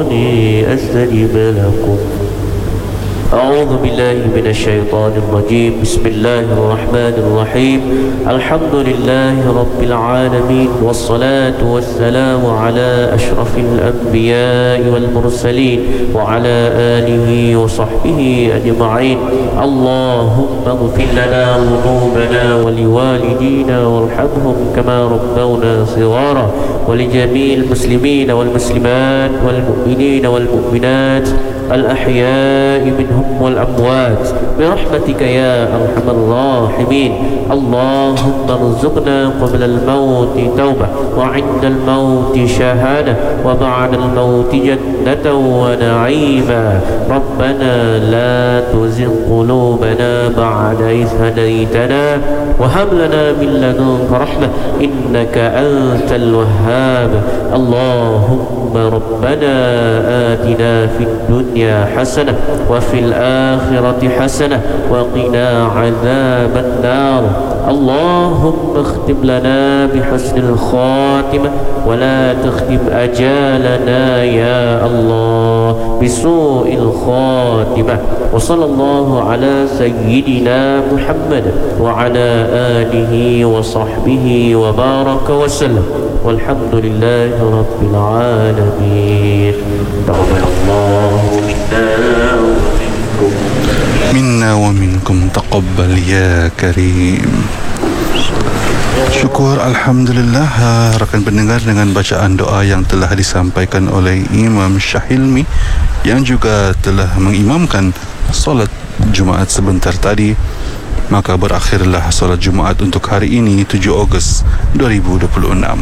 أستجب لكم. أعوذ بالله من الشيطان الرجيم. بسم الله الرحمن الرحيم. الحمد لله رب العالمين، والصلاة والسلام على أشرف الأنبياء والمرسلين وعلى آله وصحبه أجمعين. اللهم اغفر لنا ذنوبنا ولوالدينا وارحمهم كما ربونا صغارا، ولجميع المسلمين والمسلمات والمؤمنين والمؤمنات الأحياء منهم والأموات برحمتك يا أرحم الراحمين. اللهم ارزقنا قبل الموت توبة، وعند الموت شهادة، وبعد الموت جنة ونعيما. ربنا لا تزغ قلوبنا بعد إذ هديتنا، وهب لنا من لدنك رحمة إنك أنت الوهاب. اللهم ربنا آتنا في الدنيا حسنة وفي الآخرة حسنة وقنا عذاب النار. اللهم اختم لنا بحسن الخاتمة، ولا تختم أجالنا يا الله بسوء الخاتمة. وصلى الله على سيدنا محمد وعلى آله وصحبه وبارك وسلم، والحمد لله رب العالمين. تقبل الله منا ومنكم تقبل يا كريم. Syukur Alhamdulillah, rakan pendengar, dengan bacaan doa yang telah disampaikan oleh Imam Syahilmi yang juga telah mengimamkan solat Jumaat sebentar tadi, maka berakhirlah solat Jumaat untuk hari ini 7 Ogos 2026.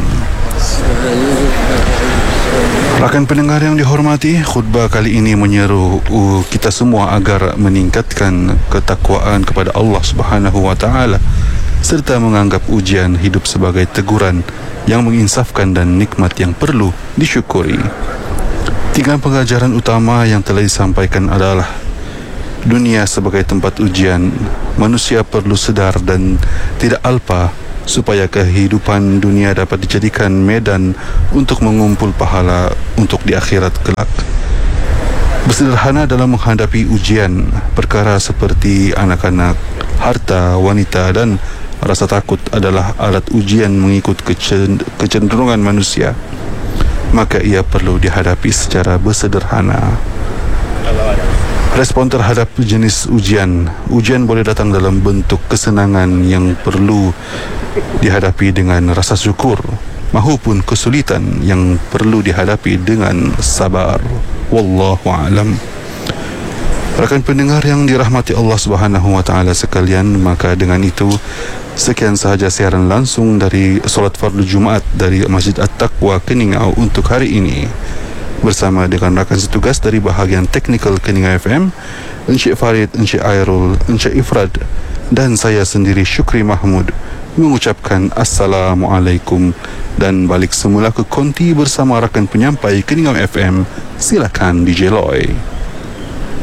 Rakan pendengar yang dihormati, khutbah kali ini menyeru kita semua agar meningkatkan ketakwaan kepada Allah Subhanahu wa taala serta menganggap ujian hidup sebagai teguran yang menginsafkan dan nikmat yang perlu disyukuri. 3 pengajaran utama yang telah disampaikan adalah dunia sebagai tempat ujian. Manusia perlu sedar dan tidak alpa supaya kehidupan dunia dapat dijadikan medan untuk mengumpul pahala untuk di akhirat kelak. Bersederhana dalam menghadapi ujian, perkara seperti anak-anak, harta, wanita dan rasa takut adalah alat ujian mengikut kecenderungan manusia. Maka ia perlu dihadapi secara bersederhana. Respon terhadap jenis ujian boleh datang dalam bentuk kesenangan yang perlu dihadapi dengan rasa syukur, maupun kesulitan yang perlu dihadapi dengan sabar. Wallahu a'lam. Rakan pendengar yang dirahmati Allah Subhanahu wa taala sekalian, maka dengan itu sekian sahaja siaran langsung dari solat fardu Jumaat dari Masjid At-Taqwa Keningau untuk hari ini. Bersama dengan rakan setugas dari bahagian teknikal Keningau FM, Encik Farid, Encik Airul, Encik Ifrad dan saya sendiri Syukri Mahmud mengucapkan Assalamualaikum dan balik semula ke konti bersama rakan penyampai Keningau FM. Silakan DJ Loy.